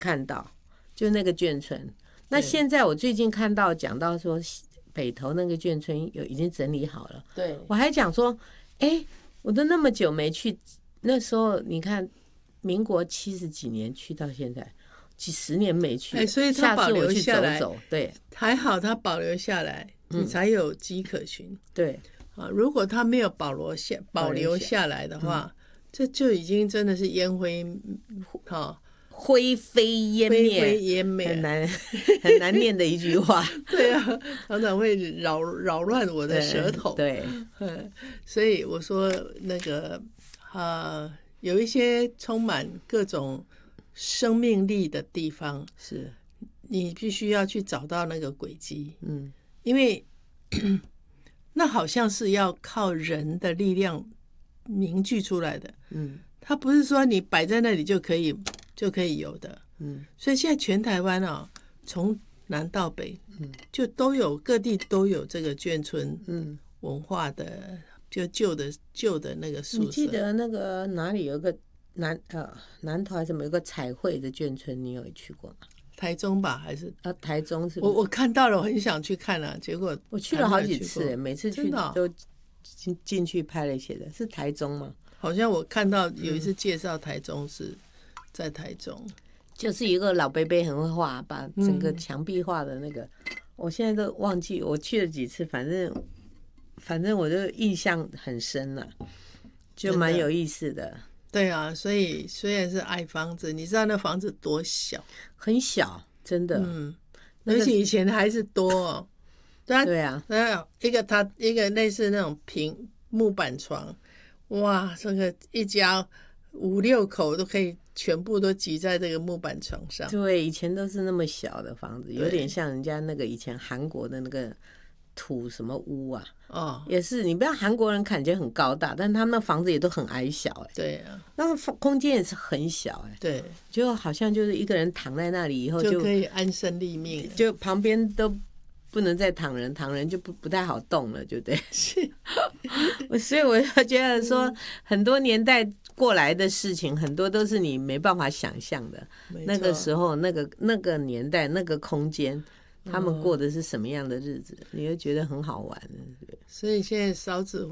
看到，就那个眷村。那现在我最近看到讲到说北投那个眷村已经整理好了， 对， 我还讲说，哎，我都那么久没去，那时候你看民国70几年去到现在。几十年没去， 所以他保留下来， 走，对， 还好他保留下来，你才有迹可循。 对啊，如果他没有保留下来的话，这就已经真的是烟灰， 灰飞烟灭，很难念的一句话。 对啊，常常会扰乱我的舌头。 对， 所以我说那个有一些充满各种生命力的地方， 是你必须要去找到那个轨迹。因为那好像是要靠人的力量凝聚出来的。它不是说你摆在那里就可以有的。所以现在全台湾啊，从南到北，就都有各地都有这个眷村文化的，就旧的那个宿舍。 你记得那个哪里有个南投还是什么有个彩绘的眷村，你有去过吗？ 台中吧，还是台中是不是？ 我看到了，我很想去看啊，结果我去了好几次，每次去都进去拍了一些的。是台中吗？ 好像我看到有一次介绍台中是在台中， 就是一个老伯伯很会画，把整个墙壁画的那个，我现在都忘记我去了几次，反正我就印象很深了，就蛮有意思的。 对啊，所以虽然是矮房子，你知道那房子多小？ 很小，真的。 而且以前还是多哦。 对啊， 一个类似那种平木板床，哇，这个一家5、6口都可以全部都挤在这个木板床上。 对，以前都是那么小的房子，有点像人家那个以前韩国的那个土什么屋啊。也是，你不要韩国人感觉很高大，但他们房子也都很矮小。 对啊， 那个空间也是很小。 对， 就好像就是一个人躺在那里以后就可以安身立命， 就旁边都不能再躺人就不太好动了，对不对？所以我就觉得说，很多年代过来的事情，很多都是你没办法想象的。那个时候，那个年代，那个空间。他们过的是什么样的日子，你会觉得很好玩。 所以现在少子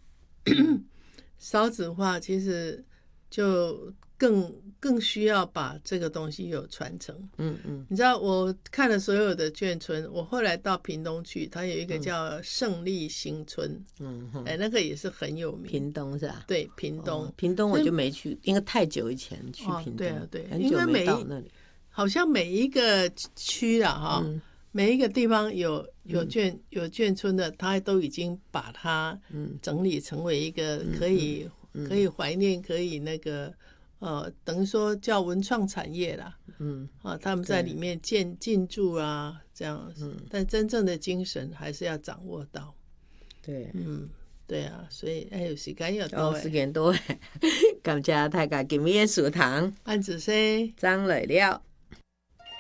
化其实就更需要把这个东西有传承。你知道我看了所有的眷村，我后来到屏东去，它有一个叫胜利新村。那个也是很有名。 屏东是吧？ 对，屏东我就没去，因为太久以前去屏东。 对啊，对， 很久没到那里。 好像每一个区啊，每一个地方有眷村的，他都已经把它整理成为一个可以怀念，可以那个等于说叫文创产业啦。他们在里面进驻啊，这样。但真正的精神还是要掌握到。 对， 对啊，所以有时间要多。 时间多，感谢大家今日的收听， 安子生， 张磊了。